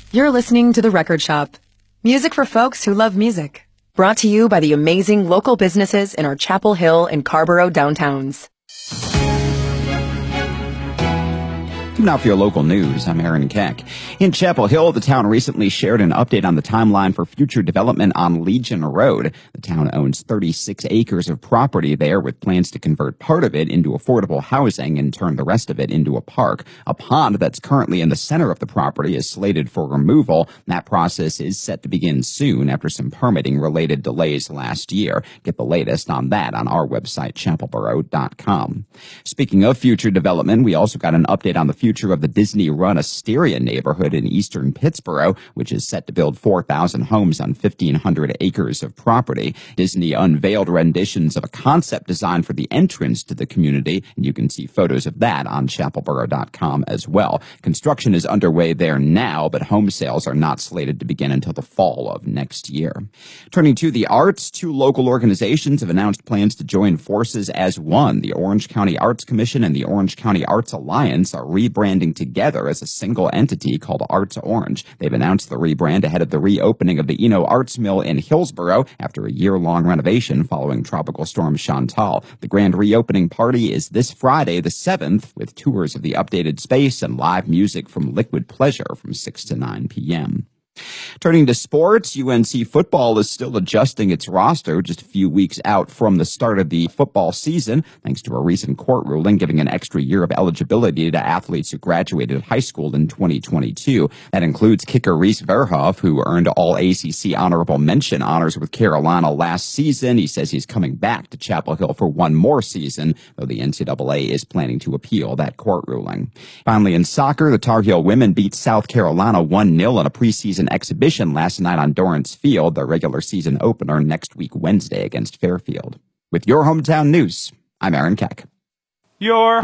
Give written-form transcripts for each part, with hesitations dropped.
You're listening to The Record Shop. Music for folks who love music. Brought to you by the amazing local businesses in our Chapel Hill and Carborough downtowns. Now for your local news, I'm Aaron Keck. In Chapel Hill, the town recently shared an update on the timeline for future development on Legion Road. The town owns 36 acres of property there with plans to convert part of it into affordable housing and turn the rest of it into a park. A pond that's currently in the center of the property is slated for removal. That process is set to begin soon after some permitting-related delays last year. Get the latest on that on our website, chapelborough.com. Speaking of future development, we also got an update on the future of the Disney-run Asteria neighborhood in eastern Pittsboro, which is set to build 4,000 homes on 1,500 acres of property. Disney unveiled renditions of a concept design for the entrance to the community, and you can see photos of that on chapelborough.com as well. Construction is underway there now, but home sales are not slated to begin until the fall of next year. Turning to the arts, two local organizations have announced plans to join forces as one. The Orange County Arts Commission and the Orange County Arts Alliance are rebranding together as a single entity called Arts Orange. They've announced the rebrand ahead of the reopening of the Eno Arts Mill in Hillsboro after a year-long renovation following Tropical Storm Chantal. The grand reopening party is this Friday, the 7th, with tours of the updated space and live music from Liquid Pleasure from 6 to 9 p.m. Turning to sports, UNC football is still adjusting its roster just a few weeks out from the start of the football season, thanks to a recent court ruling giving an extra year of eligibility to athletes who graduated high school in 2022. That includes kicker Reese Verhoff, who earned all ACC honorable mention honors with Carolina last season. He says he's coming back to Chapel Hill for one more season, though the NCAA is planning to appeal that court ruling. Finally, in soccer, the Tar Heel women beat South Carolina 1-0 in a preseason exhibition last night on Dorrance Field, the regular season opener next week Wednesday against Fairfield. With your hometown news, I'm Aaron Keck. Your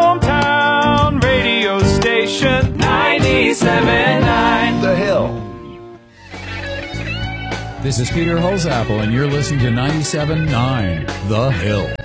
hometown radio station, 97.9 The Hill. This is Peter Holzapfel, and you're listening to 97.9 The Hill.